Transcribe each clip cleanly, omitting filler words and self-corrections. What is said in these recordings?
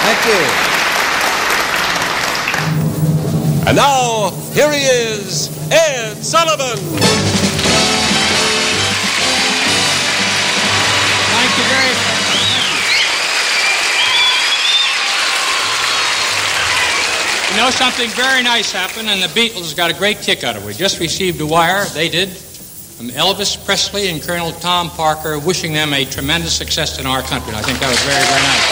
Thank you. And now, here he is, Ed Sullivan. Thank you very much. You know, something very nice happened, and the Beatles got a great kick out of it. We just received a wire, they did, from Elvis Presley and Colonel Tom Parker, wishing them a tremendous success in our country. And I think that was very, very nice.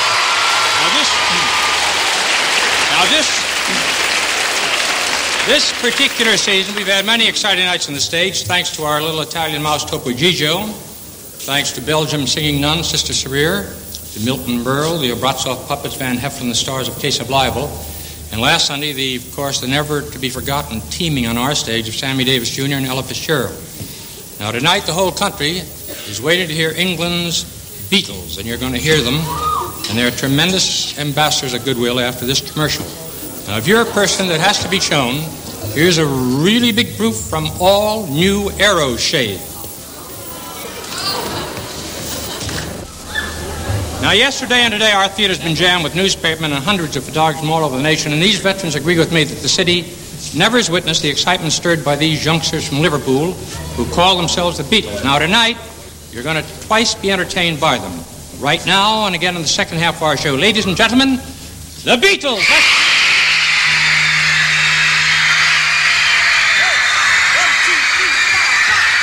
This particular season, we've had many exciting nights on the stage, thanks to our little Italian mouse Topo Gigio, thanks to Belgium singing nun, Sister Sarir, to Milton Berle, the Obraztsov puppets, Van Heflin, the stars of Case of Libel, and last Sunday, the never-to-be-forgotten teaming on our stage of Sammy Davis Jr. and Ella Fitzgerald. Now, tonight, the whole country is waiting to hear England's Beatles, and you're going to hear them, and they're tremendous ambassadors of goodwill after this commercial. Now, if you're a person that has to be shown, here's a really big proof from all new Aero Shave. Now, yesterday and today, our theater's been jammed with newspapermen and hundreds of photographers from all over the nation, and these veterans agree with me that the city never has witnessed the excitement stirred by these youngsters from Liverpool who call themselves the Beatles. Now, tonight, you're going to twice be entertained by them. Right now, and again in the second half of our show. Ladies and gentlemen, the Beatles!